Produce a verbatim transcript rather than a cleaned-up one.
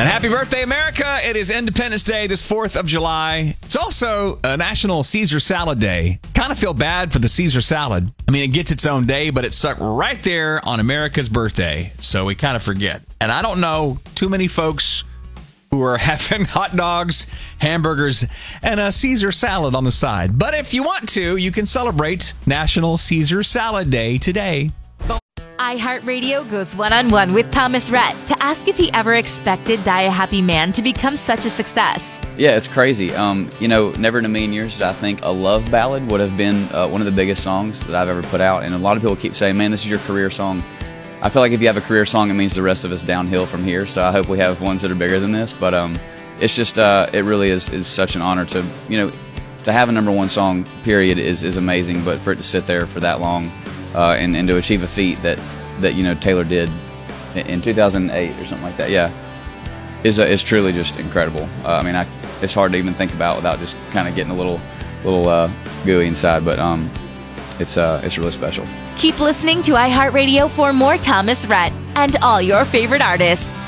And happy birthday, America. It is Independence Day, this fourth of July. It's also a National Caesar Salad Day. Kind of feel bad for the Caesar salad. I mean, it gets its own day, but it's stuck right there on America's birthday. So we kind of forget. And I don't know too many folks who are having hot dogs, hamburgers, and a Caesar salad on the side. But if you want to, you can celebrate National Caesar Salad Day today. iHeartRadio goes one-on-one with Thomas Rhett to ask if he ever expected Die a Happy Man to become such a success. Yeah, it's crazy. Um, you know, never in a million years did I think a love ballad would have been uh, one of the biggest songs that I've ever put out. And a lot of people keep saying, man, this is your career song. I feel like if you have a career song, it means the rest of us downhill from here. So I hope we have ones that are bigger than this. But um, it's just, uh, it really is, is such an honor to, you know, to have a number one song, period, is, is amazing. But for it to sit there for that long uh, and, and to achieve a feat that, that you know, Taylor did in two thousand eight or something like that, yeah, is, uh, is truly just incredible. Uh, I mean, I, it's hard to even think about without just kind of getting a little, little uh, gooey inside. But um, it's, uh, it's really special. Keep listening to iHeartRadio for more Thomas Rhett and all your favorite artists.